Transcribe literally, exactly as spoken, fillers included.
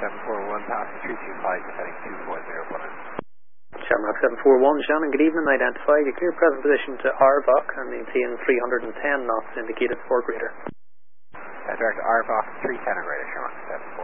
seven four one, passing three two five, descending two four zero one. Shamrock seven four one, Shannon, good evening. Identify your clear present position to R V O C and maintain three hundred ten knots indicated for greater. Uh, direct R V O C three ten or greater, Shamrock seven four.